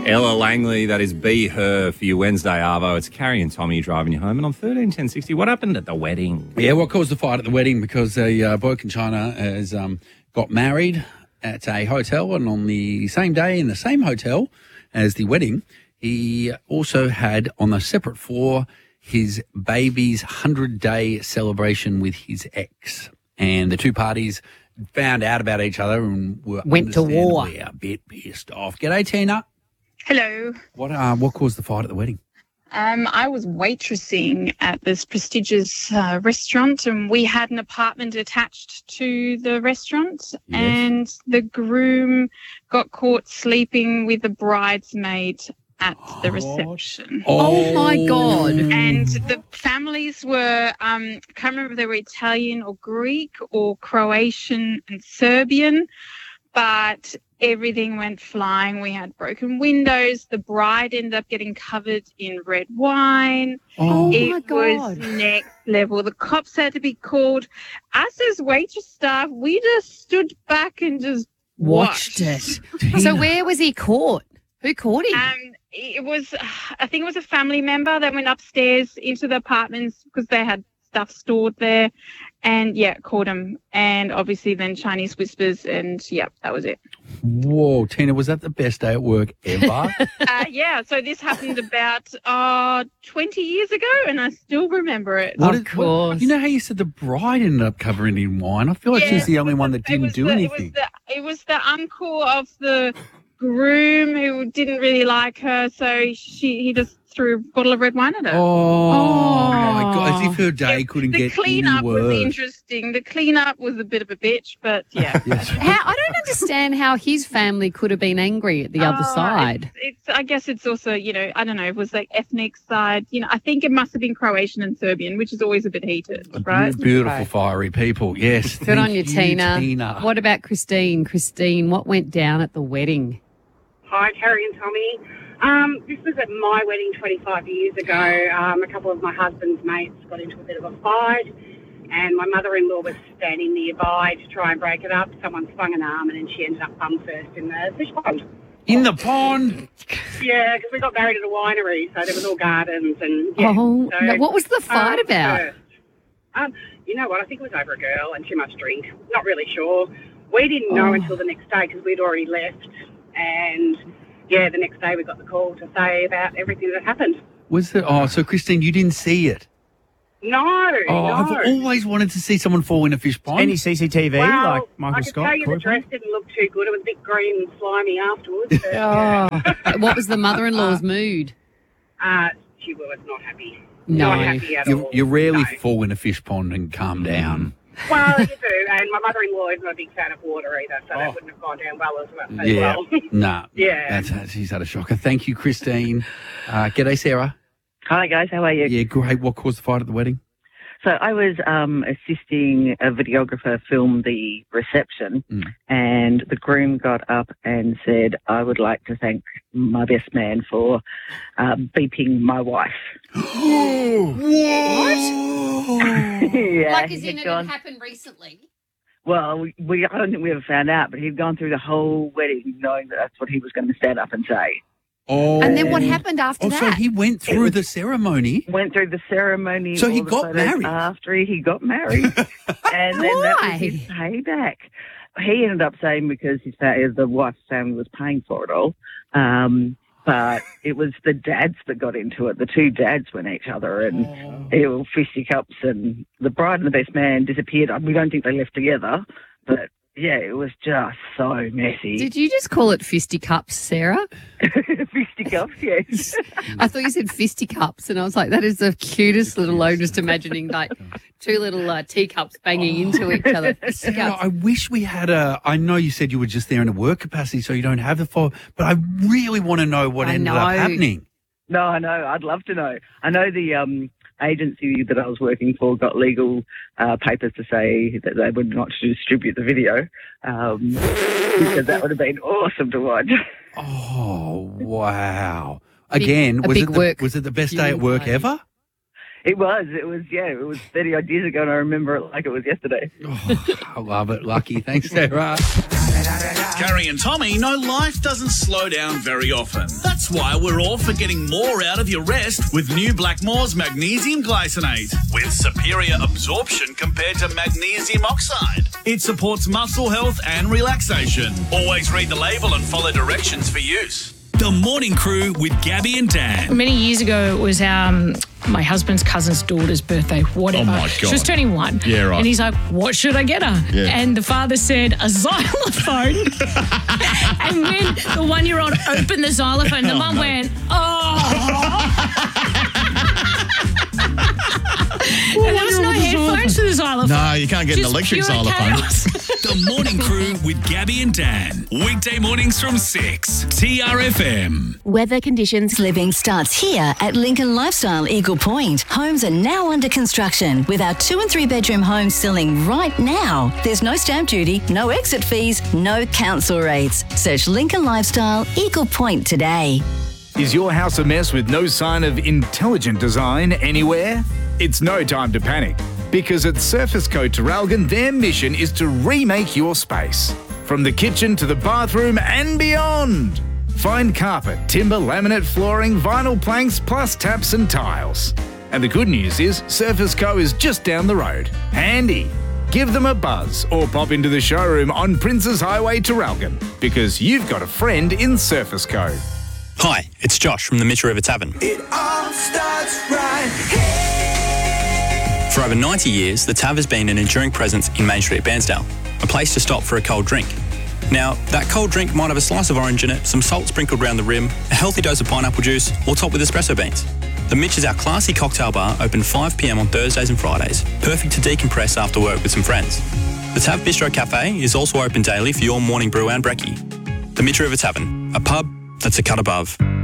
Ella Langley, that is Be Her for your Wednesday Arvo. It's Carrie and Tommy driving you home. And on 131060, what happened at the wedding? Yeah, what caused the fight at the wedding? Because a bloke in China has got married at a hotel, and on the same day in the same hotel as the wedding, he also had on a separate floor his baby's 100-day celebration with his ex. And the two parties found out about each other and went to war. A bit pissed off. G'day, Tina. Hello. What caused the fight at the wedding? I was waitressing at this prestigious restaurant, and we had an apartment attached to the restaurant. Yes. And the groom got caught sleeping with the bridesmaid at the reception. Oh my God. And the families were, I can't remember if they were Italian or Greek or Croatian and Serbian, but everything went flying. We had broken windows. The bride ended up getting covered in red wine. Oh my God. It was next level. The cops had to be called. Us as waitress staff, we just stood back and just watched it. So where was he caught? Who caught him? I think it was a family member that went upstairs into the apartments because they had stuff stored there, and caught him. And obviously then Chinese whispers, and that was it. Whoa, Tina, was that the best day at work ever? So this happened about 20 years ago, and I still remember it. Of course. You know how you said the bride ended up covering in wine? I feel like she's the only one that didn't do anything. It was the uncle of the groom who didn't really like her, so he just threw a bottle of red wine at her. Oh my God, as if her day couldn't get any worse. The cleanup was interesting. The cleanup was a bit of a bitch, but yeah. I don't understand how his family could have been angry at the other side. I guess it's also, I don't know, it was like ethnic side. I think it must have been Croatian and Serbian, which is always a bit heated, right? Beautiful, fiery people, yes. Good on you, Tina. What about Christine? Christine, what went down at the wedding? Hi, Carrie and Tommy. This was at my wedding 25 years ago. A couple of my husband's mates got into a bit of a fight, and my mother-in-law was standing nearby to try and break it up. Someone swung an arm, and then she ended up bum first in the fish pond. In the pond? Yeah, because we got married at a winery, so there was all gardens and what was the fight about? You know what? I think it was over a girl and too much drink. Not really sure. We didn't know until the next day because we'd already left. And, the next day we got the call to say about everything that happened. Was it? Oh, so, Christine, you didn't see it? No, I've always wanted to see someone fall in a fish pond. Any CCTV, like Michael Scott? I can tell you the dress didn't look too good. It was a bit green and slimy afterwards. But, What was the mother-in-law's mood? She was not happy. No. Not happy at all. You rarely fall in a fish pond and calm down. Well, you do, and my mother-in-law is not a big fan of water either, so that wouldn't have gone down well as well. She's had a shocker. Thank you, Christine. G'day, Sarah. Hi, guys. How are you? Yeah, great. What caused the fight at the wedding? So I was assisting a videographer film the reception, and the groom got up and said, I would like to thank my best man for beeping my wife. What? Yeah, Like as in it had happened recently? Well, I don't think we ever found out, but he'd gone through the whole wedding knowing that that's what he was going to stand up and say. Oh. And then what happened after that? So he went through the ceremony. Went through the ceremony. So he got married. After he got married. And then that was his payback. He ended up saying because the wife's family was paying for it all. But it was the dads that got into it. The two dads went at each other and they were fisticuffs, and the bride and the best man disappeared. We don't think they left together, but yeah, it was just so messy. Did you just call it fisticuffs, Sarah? Fisticuffs, yes. I thought you said fisticuffs, and I was like, that is the cutest little, I'm just imagining like two little teacups banging into each other. Sarah, I wish we had I know you said you were just there in a work capacity, so you don't have the file, but I really want to know what ended up happening. No, I know. I'd love to know. I know the agency that I was working for got legal papers to say that they would not distribute the video because that would have been awesome to watch. Oh, wow. Again, was it the best day at work ever? It was, yeah. It was 30-odd years ago, and I remember it like it was yesterday. Oh, I love it. Lucky. Thanks, Sarah. Carrie and Tommy know life doesn't slow down very often. That's That's why we're all for getting more out of your rest with new Blackmore's magnesium glycinate with superior absorption compared to magnesium oxide. It supports muscle health and relaxation. Always read the label and follow directions for use. The Morning Crew with Gabby and Dan. Many years ago, it was my husband's cousin's daughter's birthday, whatever. Oh, my God. She was turning 1. Yeah, right. And he's like, what should I get her? Yeah. And the father said, a xylophone. And when the 1-year-old opened the xylophone, the mum went, And there was no headphones for the xylophone. No, you can't get an Just electric pure xylophone. chaos. The Morning Crew with Gabby and Dan. Weekday mornings from 6. TRFM. Weather conditions. Living starts here at Lincoln Lifestyle Eagle Point. Homes are now under construction with our 2 and 3 bedroom homes selling right now. There's no stamp duty, no exit fees, no council rates. Search Lincoln Lifestyle Eagle Point today. Is your house a mess with no sign of intelligent design anywhere? It's no time to panic, because at Surface Co. Traralgon, their mission is to remake your space. From the kitchen to the bathroom and beyond. Find carpet, timber, laminate flooring, vinyl planks, plus taps and tiles. And the good news is, Surface Co. is just down the road. Handy. Give them a buzz or pop into the showroom on Princes Highway, Traralgon, because you've got a friend in Surface Co. Hi, it's Josh from the Mitchell River Tavern. It all starts right here. For over 90 years, the Tav has been an enduring presence in Main Street, Bairnsdale, a place to stop for a cold drink. Now, that cold drink might have a slice of orange in it, some salt sprinkled around the rim, a healthy dose of pineapple juice, or topped with espresso beans. The Mitch is our classy cocktail bar, open 5 p.m. on Thursdays and Fridays, perfect to decompress after work with some friends. The Tav Bistro Cafe is also open daily for your morning brew and brekkie. The Mitchell River Tavern, a pub that's a cut above.